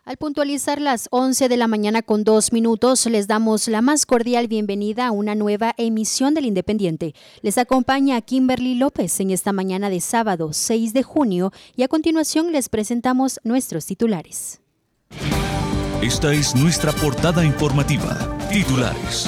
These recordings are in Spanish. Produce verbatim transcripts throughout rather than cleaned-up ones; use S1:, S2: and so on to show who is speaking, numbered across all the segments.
S1: Al puntualizar las once de la mañana con dos minutos, les damos la más cordial bienvenida a una nueva emisión del Independiente. Les acompaña Kimberly López en esta mañana de sábado seis de junio y a continuación les presentamos nuestros titulares.
S2: Esta es nuestra portada informativa. Titulares.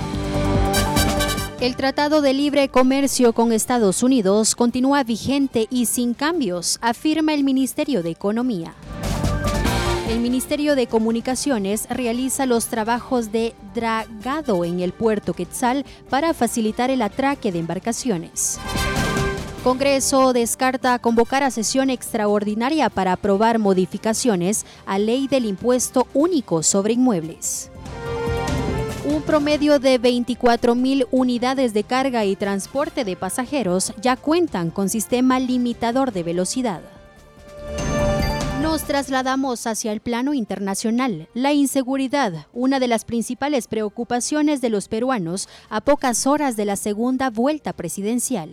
S1: El Tratado de Libre Comercio con Estados Unidos continúa vigente y sin cambios, afirma el Ministerio de Economía. El Ministerio de Comunicaciones realiza los trabajos de dragado en el puerto Quetzal para facilitar el atraque de embarcaciones. Congreso descarta convocar a sesión extraordinaria para aprobar modificaciones a ley del impuesto único sobre inmuebles. Un promedio de veinticuatro mil unidades de carga y transporte de pasajeros ya cuentan con sistema limitador de velocidad. Nos trasladamos hacia el plano internacional. La inseguridad, una de las principales preocupaciones de los peruanos a pocas horas de la segunda vuelta presidencial.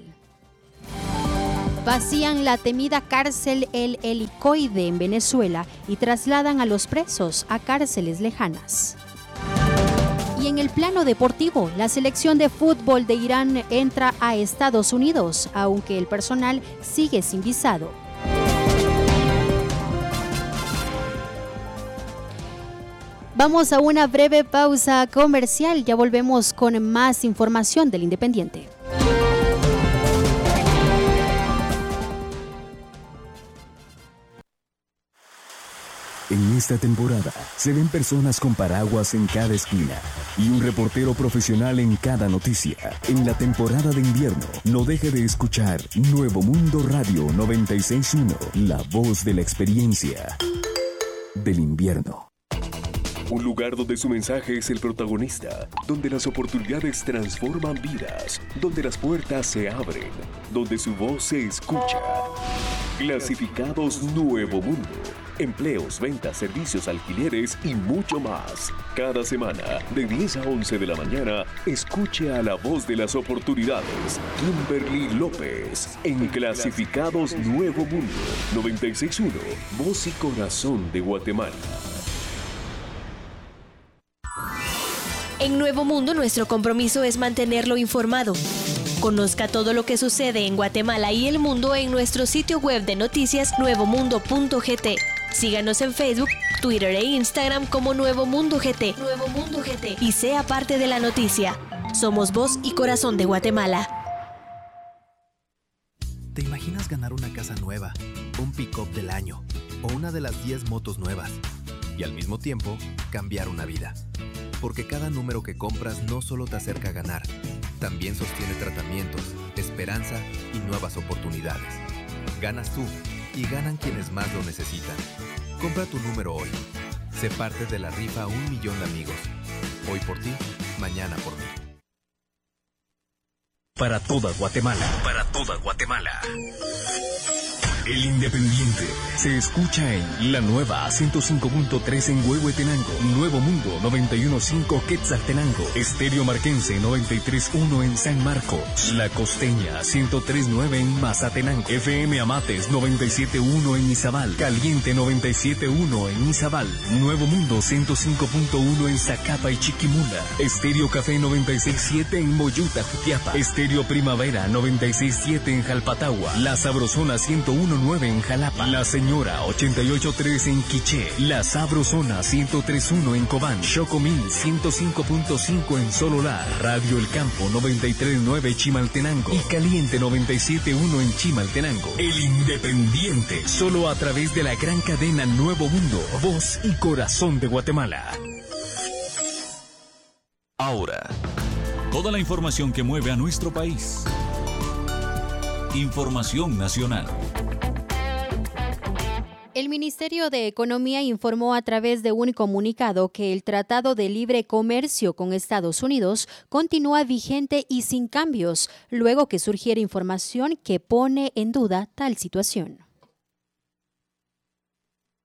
S1: Vacían la temida cárcel El Helicoide en Venezuela y trasladan a los presos a cárceles lejanas. Y en el plano deportivo, la selección de fútbol de Irán entra a Estados Unidos, aunque el personal sigue sin visado. Vamos a una breve pausa comercial, ya volvemos con más información del Independiente.
S3: En esta temporada se ven personas con paraguas en cada esquina y un reportero profesional en cada noticia. En la temporada de invierno, no deje de escuchar Nuevo Mundo Radio noventa y seis punto uno, la voz de la experiencia del invierno.
S4: Un lugar donde su mensaje es el protagonista, donde las oportunidades transforman vidas, donde las puertas se abren, donde su voz se escucha. Clasificados Nuevo Mundo. Empleos, ventas, servicios, alquileres y mucho más. Cada semana, de diez a once de la mañana, escuche a la voz de las oportunidades. Kimberly López, en Clasificados Nuevo Mundo. noventa y seis punto uno, voz y corazón de Guatemala.
S5: En Nuevo Mundo, nuestro compromiso es mantenerlo informado. Conozca todo lo que sucede en Guatemala y el mundo en nuestro sitio web de noticias nuevo mundo punto g t. Síganos en Facebook, Twitter e Instagram como Nuevo Mundo G T. Nuevo Mundo G T. Y sea parte de la noticia. Somos voz y corazón de Guatemala.
S6: ¿Te imaginas ganar una casa nueva, un pick-up del año o una de las diez motos nuevas? Y al mismo tiempo, cambiar una vida. Porque cada número que compras no solo te acerca a ganar, también sostiene tratamientos, esperanza y nuevas oportunidades. Ganas tú y ganan quienes más lo necesitan. Compra tu número hoy. Sé parte de la rifa a un millón de amigos. Hoy por ti, mañana por mí.
S2: Para toda Guatemala. Para toda Guatemala. El Independiente se escucha en la nueva ciento cinco punto tres en Huehuetenango, Nuevo Mundo noventa y uno punto cinco Quetzaltenango, Estéreo Marquense noventa y tres punto uno en San Marcos, La Costeña ciento tres punto nueve en Mazatenango, F M Amates noventa y siete punto uno en Izabal, Caliente noventa y siete punto uno en Izabal, Nuevo Mundo ciento cinco punto uno en Zacapa y Chiquimula, Estéreo Café noventa y seis punto siete en Moyuta, Jutiapa, Estéreo Primavera noventa y seis punto siete en Jalpatagua, La Sabrosona ciento uno punto nueve en Jalapa, La Señora ochenta y ocho punto tres en Quiché, La Sabrosona ciento tres punto uno en Cobán, Chocomil ciento cinco punto cinco en Sololá, Radio El Campo noventa y tres punto nueve Chimaltenango y Caliente noventa y siete punto uno en Chimaltenango. El Independiente, solo a través de la gran cadena Nuevo Mundo, voz y corazón de Guatemala. Ahora, toda la información que mueve a nuestro país. Información nacional.
S1: El Ministerio de Economía informó a través de un comunicado que el Tratado de Libre Comercio con Estados Unidos continúa vigente y sin cambios, luego que surgiera información que pone en duda tal situación.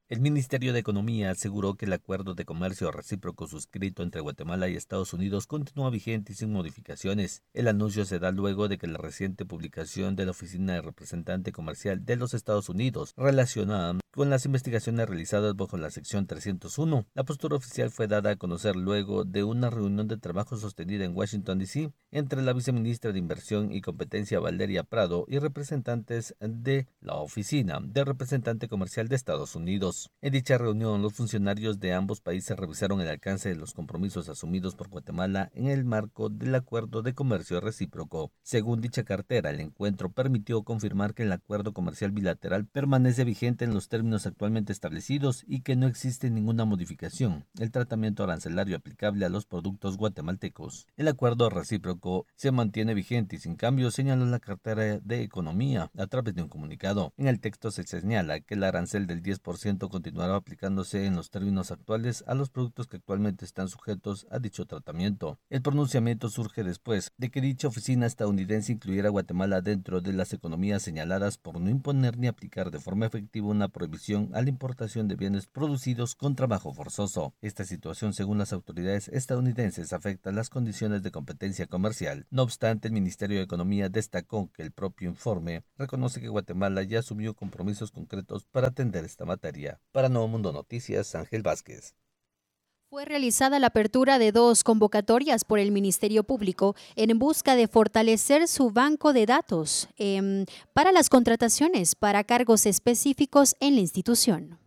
S7: El Ministerio de Economía aseguró que el acuerdo de comercio recíproco suscrito entre Guatemala y Estados Unidos continúa vigente y sin modificaciones. El anuncio se da luego de que la reciente publicación de la Oficina de Representante Comercial de los Estados Unidos relacionada con las investigaciones realizadas bajo la sección trescientos uno. La postura oficial fue dada a conocer luego de una reunión de trabajo sostenida en Washington, D C entre la viceministra de Inversión y Competencia Valeria Prado y representantes de la Oficina del Representante Comercial de Estados Unidos. En dicha reunión, los funcionarios de ambos países revisaron el alcance de los compromisos asumidos por Guatemala en el marco del Acuerdo de Comercio Recíproco. Según dicha cartera, el encuentro permitió confirmar que el acuerdo comercial bilateral permanece vigente en los términos actualmente establecidos y que no existe ninguna modificación el tratamiento arancelario aplicable a los productos guatemaltecos. El acuerdo recíproco se mantiene vigente y sin cambio, señaló la cartera de Economía a través de un comunicado. En el texto se señala que el arancel del diez por ciento continuará aplicándose en los términos actuales a los productos que actualmente están sujetos a dicho tratamiento. El pronunciamiento surge después de que dicha oficina estadounidense incluyera a Guatemala dentro de las economías señaladas por no imponer ni aplicar de forma efectiva una prohibición a la importación de bienes producidos con trabajo forzoso. Esta situación, según las autoridades estadounidenses, afecta las condiciones de competencia comercial. No obstante, el Ministerio de Economía destacó que el propio informe reconoce que Guatemala ya asumió compromisos concretos para atender esta materia. Para Nuevo Mundo Noticias, Ángel Vázquez.
S1: Fue realizada la apertura de dos convocatorias por el Ministerio Público en busca de fortalecer su banco de datos eh, para las contrataciones para cargos específicos en la institución.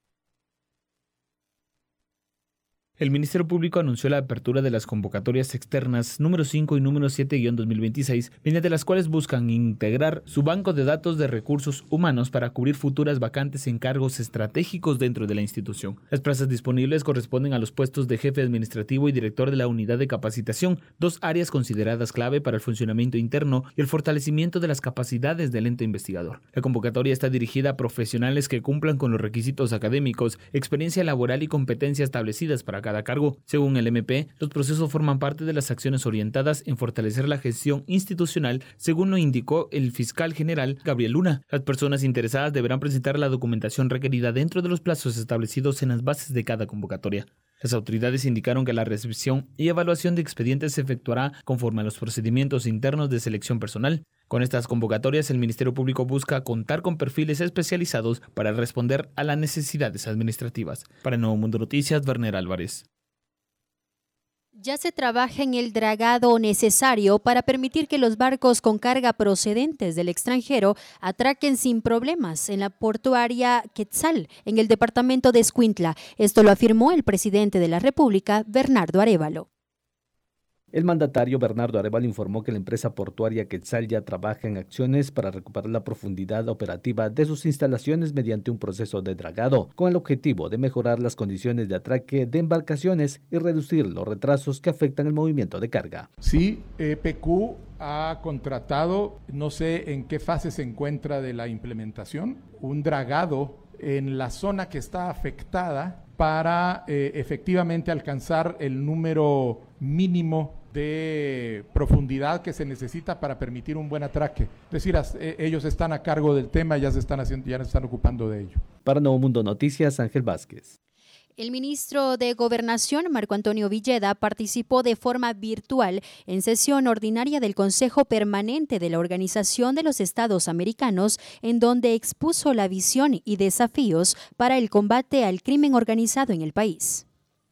S8: El Ministerio Público anunció la apertura de las convocatorias externas número cinco y número siete guión dos mil veintiséis, mediante las cuales buscan integrar su banco de datos de recursos humanos para cubrir futuras vacantes en cargos estratégicos dentro de la institución. Las plazas disponibles corresponden a los puestos de jefe administrativo y director de la unidad de capacitación, dos áreas consideradas clave para el funcionamiento interno y el fortalecimiento de las capacidades del ente investigador. La convocatoria está dirigida a profesionales que cumplan con los requisitos académicos, experiencia laboral y competencia establecidas para cada cargo. Según el M P, los procesos forman parte de las acciones orientadas en fortalecer la gestión institucional, según lo indicó el fiscal general Gabriel Luna. Las personas interesadas deberán presentar la documentación requerida dentro de los plazos establecidos en las bases de cada convocatoria. Las autoridades indicaron que la recepción y evaluación de expedientes se efectuará conforme a los procedimientos internos de selección personal. Con estas convocatorias, el Ministerio Público busca contar con perfiles especializados para responder a las necesidades administrativas. Para Nuevo Mundo Noticias, Werner Álvarez.
S1: Ya se trabaja en el dragado necesario para permitir que los barcos con carga procedentes del extranjero atraquen sin problemas en la portuaria Quetzal, en el departamento de Escuintla. Esto lo afirmó el presidente de la República, Bernardo Arévalo.
S9: El mandatario Bernardo Arévalo informó que la empresa portuaria Quetzal ya trabaja en acciones para recuperar la profundidad operativa de sus instalaciones mediante un proceso de dragado, con el objetivo de mejorar las condiciones de atraque de embarcaciones y reducir los retrasos que afectan el movimiento de carga.
S10: Sí, E P Q ha contratado, no sé en qué fase se encuentra de la implementación, un dragado en la zona que está afectada para eh, efectivamente alcanzar el número mínimo de profundidad que se necesita para permitir un buen atraque. Es decir, as, eh, ellos están a cargo del tema, ya se están haciendo, ya se están ocupando de ello.
S9: Para Nuevo Mundo Noticias, Ángel Vázquez.
S1: El ministro de Gobernación, Marco Antonio Villeda, participó de forma virtual en sesión ordinaria del Consejo Permanente de la Organización de los Estados Americanos, en donde expuso la visión y desafíos para el combate al crimen organizado en el país.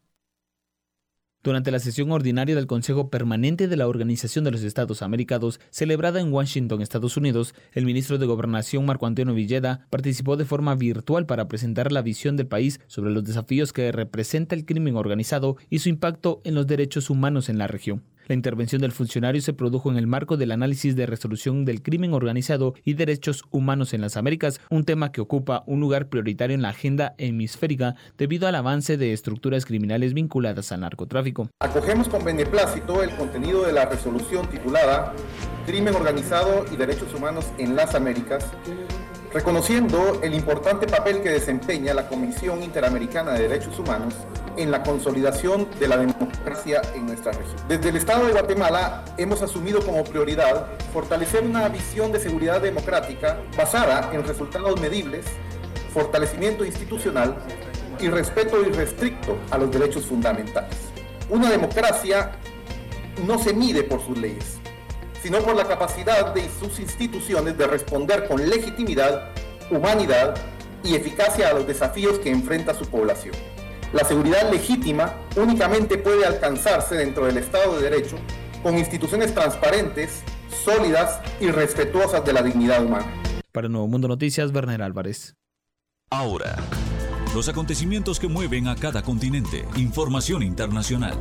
S8: Durante la sesión ordinaria del Consejo Permanente de la Organización de los Estados Americanos, celebrada en Washington, Estados Unidos, el ministro de Gobernación, Marco Antonio Villeda, participó de forma virtual para presentar la visión del país sobre los desafíos que representa el crimen organizado y su impacto en los derechos humanos en la región. La intervención del funcionario se produjo en el marco del análisis de resolución del crimen organizado y derechos humanos en las Américas, un tema que ocupa un lugar prioritario en la agenda hemisférica debido al avance de estructuras criminales vinculadas al narcotráfico.
S11: Acogemos con beneplácito el contenido de la resolución titulada Crimen organizado y derechos humanos en las Américas, reconociendo el importante papel que desempeña la Comisión Interamericana de Derechos Humanos en la consolidación de la democracia en nuestra región. Desde el Estado de Guatemala hemos asumido como prioridad fortalecer una visión de seguridad democrática basada en resultados medibles, fortalecimiento institucional y respeto irrestricto a los derechos fundamentales. Una democracia no se mide por sus leyes, sino por la capacidad de sus instituciones de responder con legitimidad, humanidad y eficacia a los desafíos que enfrenta su población. La seguridad legítima únicamente puede alcanzarse dentro del Estado de Derecho con instituciones transparentes, sólidas y respetuosas de la dignidad humana.
S8: Para Nuevo Mundo Noticias, Werner Álvarez.
S12: Ahora, los acontecimientos que mueven a cada continente. Información internacional.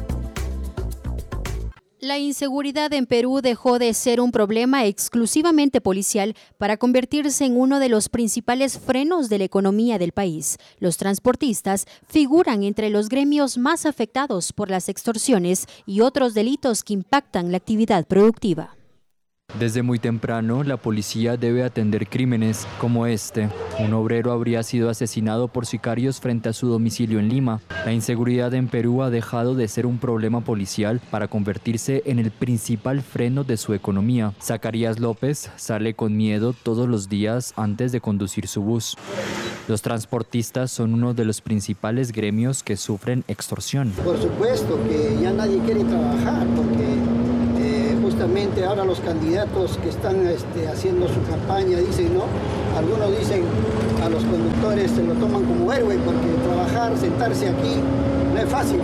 S1: La inseguridad en Perú dejó de ser un problema exclusivamente policial para convertirse en uno de los principales frenos de la economía del país. Los transportistas figuran entre los gremios más afectados por las extorsiones y otros delitos que impactan la actividad productiva.
S13: Desde muy temprano, la policía debe atender crímenes como este. Un obrero habría sido asesinado por sicarios frente a su domicilio en Lima. La inseguridad en Perú ha dejado de ser un problema policial para convertirse en el principal freno de su economía. Zacarías López sale con miedo todos los días antes de conducir su bus. Los transportistas son uno de los principales gremios que sufren extorsión.
S14: Por supuesto que ya nadie quiere trabajar porque justamente ahora los candidatos que están este, haciendo su campaña dicen, ¿no? Algunos dicen a los conductores se lo toman como héroe porque trabajar, sentarse aquí no es fácil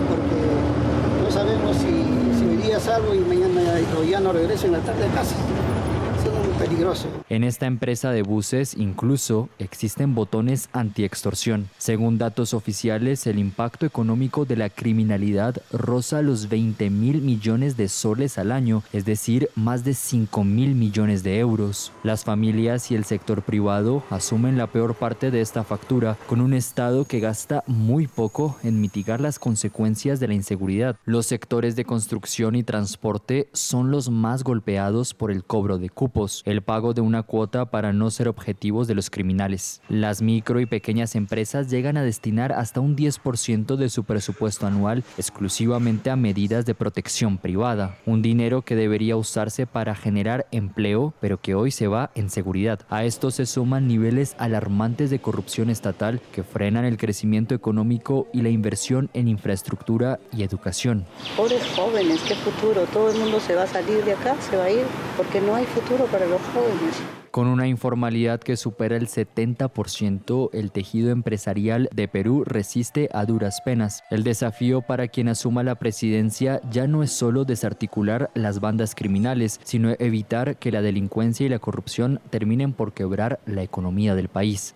S14: porque no sabemos si, si hoy día salgo y mañana o ya no regreso en la tarde a casa. Eso es muy peligroso.
S13: En esta empresa de buses incluso existen botones anti-extorsión. Según datos oficiales, el impacto económico de la criminalidad roza los veinte mil millones de soles al año, es decir, más de cinco mil millones de euros. Las familias y el sector privado asumen la peor parte de esta factura, con un Estado que gasta muy poco en mitigar las consecuencias de la inseguridad. Los sectores de construcción y transporte son los más golpeados por el cobro de cupos, el pago de una cuota para no ser objetivos de los criminales. Las micro y pequeñas empresas llegan a destinar hasta un diez por ciento de su presupuesto anual exclusivamente a medidas de protección privada, un dinero que debería usarse para generar empleo, pero que hoy se va en seguridad. A esto se suman niveles alarmantes de corrupción estatal que frenan el crecimiento económico y la inversión en infraestructura y educación.
S15: Pobres jóvenes, qué futuro, todo el mundo se va a salir de acá, se va a ir, porque no hay futuro para los jóvenes.
S13: Con una informalidad que supera el setenta por ciento, el tejido empresarial de Perú resiste a duras penas. El desafío para quien asuma la presidencia ya no es solo desarticular las bandas criminales, sino evitar que la delincuencia y la corrupción terminen por quebrar la economía del país.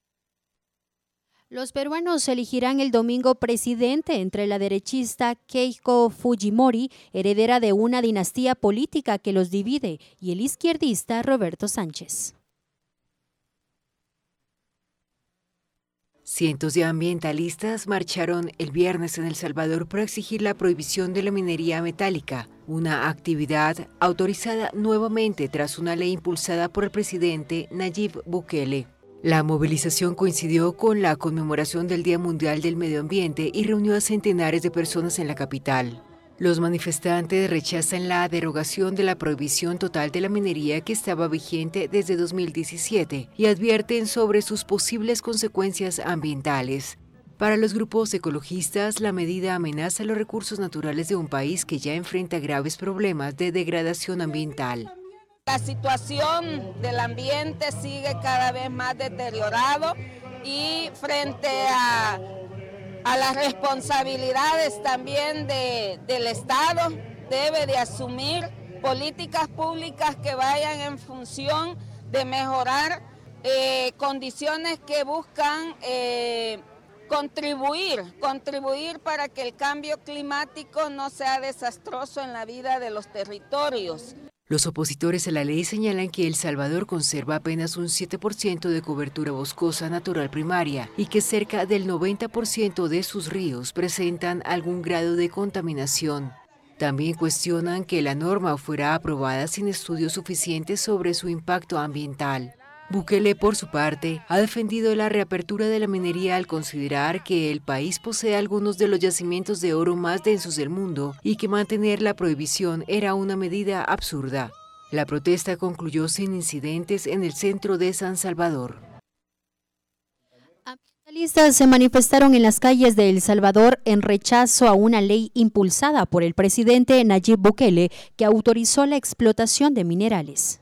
S1: Los peruanos elegirán el domingo presidente entre la derechista Keiko Fujimori, heredera de una dinastía política que los divide, y el izquierdista Roberto Sánchez.
S16: Cientos de ambientalistas marcharon el viernes en El Salvador para exigir la prohibición de la minería metálica, una actividad autorizada nuevamente tras una ley impulsada por el presidente Nayib Bukele. La movilización coincidió con la conmemoración del Día Mundial del Medio Ambiente y reunió a centenares de personas en la capital. Los manifestantes rechazan la derogación de la prohibición total de la minería que estaba vigente desde dos mil diecisiete y advierten sobre sus posibles consecuencias ambientales. Para los grupos ecologistas, la medida amenaza los recursos naturales de un país que ya enfrenta graves problemas de degradación ambiental.
S17: La situación del ambiente sigue cada vez más deteriorado y frente a, a las responsabilidades también de, del Estado, debe de asumir políticas públicas que vayan en función de mejorar eh, condiciones que buscan eh, contribuir, contribuir para que el cambio climático no sea desastroso en la vida de los territorios.
S16: Los opositores a la ley señalan que El Salvador conserva apenas un siete por ciento de cobertura boscosa natural primaria y que cerca del noventa por ciento de sus ríos presentan algún grado de contaminación. También cuestionan que la norma fuera aprobada sin estudios suficientes sobre su impacto ambiental. Bukele, por su parte, ha defendido la reapertura de la minería al considerar que el país posee algunos de los yacimientos de oro más densos del mundo y que mantener la prohibición era una medida absurda. La protesta concluyó sin incidentes en el centro de San Salvador.
S1: Ambientalistas se manifestaron en las calles de El Salvador en rechazo a una ley impulsada por el presidente Nayib Bukele que autorizó la explotación de minerales.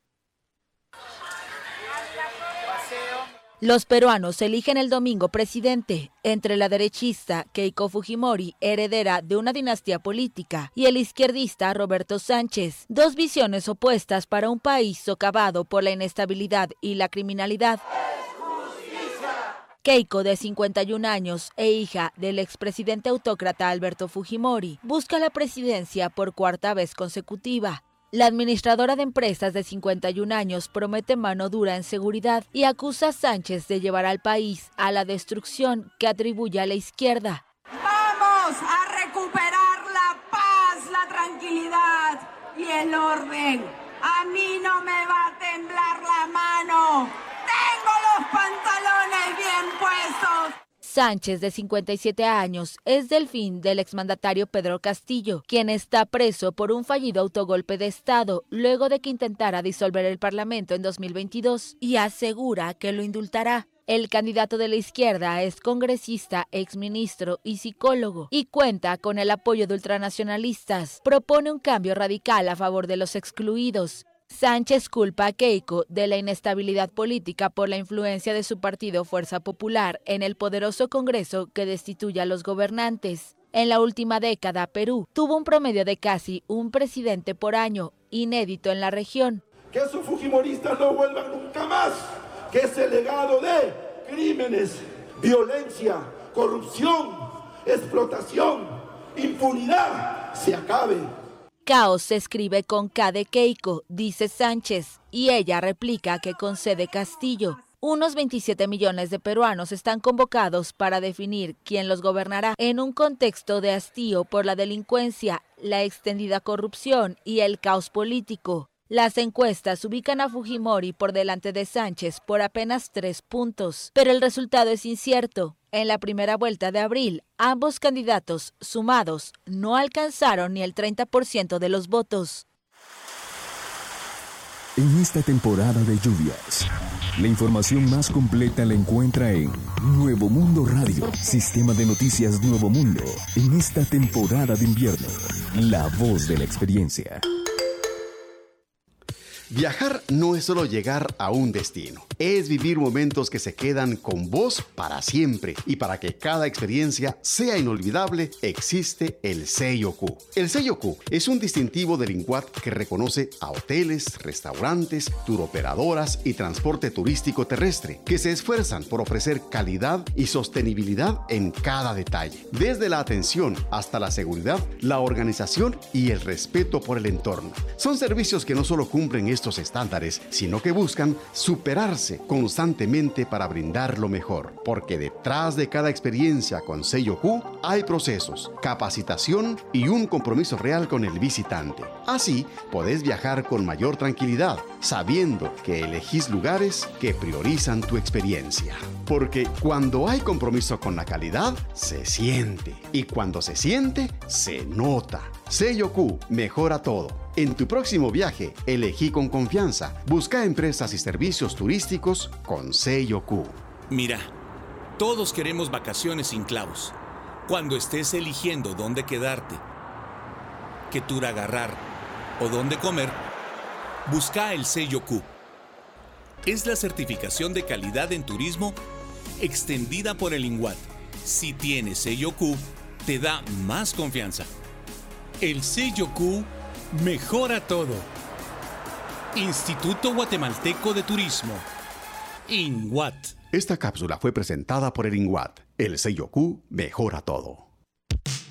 S18: Los peruanos eligen el domingo presidente entre la derechista Keiko Fujimori, heredera de una dinastía política, y el izquierdista Roberto Sánchez, dos visiones opuestas para un país socavado por la inestabilidad y la criminalidad. Keiko, de cincuenta y un años e hija del expresidente autócrata Alberto Fujimori, busca la presidencia por cuarta vez consecutiva. La administradora de empresas de cincuenta y un años promete mano dura en seguridad y acusa a Sánchez de llevar al país a la destrucción que atribuye a la izquierda.
S19: Vamos a recuperar la paz, la tranquilidad y el orden. A mí no me va a temblar la mano. Tengo los pantalones bien puestos.
S18: Sánchez, de cincuenta y siete años, es delfín del exmandatario Pedro Castillo, quien está preso por un fallido autogolpe de Estado luego de que intentara disolver el Parlamento en dos mil veintidós y asegura que lo indultará. El candidato de la izquierda es congresista, exministro y psicólogo y cuenta con el apoyo de ultranacionalistas. Propone un cambio radical a favor de los excluidos. Sánchez culpa a Keiko de la inestabilidad política por la influencia de su partido Fuerza Popular en el poderoso Congreso que destituye a los gobernantes. En la última década, Perú tuvo un promedio de casi un presidente por año, inédito en la región.
S20: Que esos fujimoristas no vuelvan nunca más, que ese legado de crímenes, violencia, corrupción, explotación, impunidad se acabe.
S18: Caos se escribe con K de Keiko, dice Sánchez, y ella replica que con C de Castillo. Unos veintisiete millones de peruanos están convocados para definir quién los gobernará en un contexto de hastío por la delincuencia, la extendida corrupción y el caos político. Las encuestas ubican a Fujimori por delante de Sánchez por apenas tres puntos, pero el resultado es incierto. En la primera vuelta de abril, ambos candidatos sumados no alcanzaron ni el treinta por ciento de los votos.
S3: En esta temporada de lluvias, la información más completa la encuentra en Nuevo Mundo Radio, Sistema de Noticias Nuevo Mundo. En esta temporada de invierno, la voz de la experiencia.
S21: Viajar no es solo llegar a un destino, es vivir momentos que se quedan con vos para siempre. Y para que cada experiencia sea inolvidable, existe el sello Q. El sello Q es un distintivo del INGUAT que reconoce a hoteles, restaurantes, turoperadoras y transporte turístico terrestre que se esfuerzan por ofrecer calidad y sostenibilidad en cada detalle. Desde la atención hasta la seguridad, la organización y el respeto por el entorno. Son servicios que no solo cumplen estos estándares, sino que buscan superarse constantemente para brindar lo mejor, porque detrás de cada experiencia con sello Q hay procesos, capacitación y un compromiso real con el visitante. Así, podés viajar con mayor tranquilidad, sabiendo que elegís lugares que priorizan tu experiencia. Porque cuando hay compromiso con la calidad, se siente. Y cuando se siente, se nota. Sello Q mejora todo. En tu próximo viaje, elegí con confianza. Busca empresas y servicios turísticos con sello Q.
S22: Mira, todos queremos vacaciones sin clavos. Cuando estés eligiendo dónde quedarte, qué tour agarrar o dónde comer, busca el sello Q. Es la certificación de calidad en turismo extendida por el INGUAT. Si tienes sello Q, te da más confianza. El sello Q mejora todo. Instituto Guatemalteco de Turismo. INGUAT.
S21: Esta cápsula fue presentada por el INGUAT. El sello Q mejora todo.